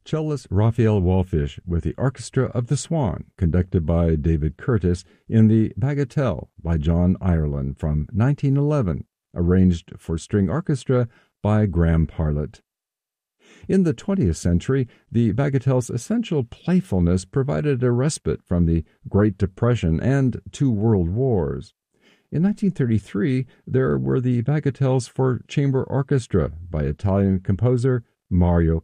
cellist Raphael Wallfisch with the Orchestra of the Swan, conducted by David Curtis, in the Bagatelle by John Ireland from 1911, arranged for string orchestra by Graham Parlett. In the 20th century, the Bagatelle's essential playfulness provided a respite from the Great Depression and 2 world wars. In 1933, there were the Bagatelles for chamber orchestra by Italian composer Mario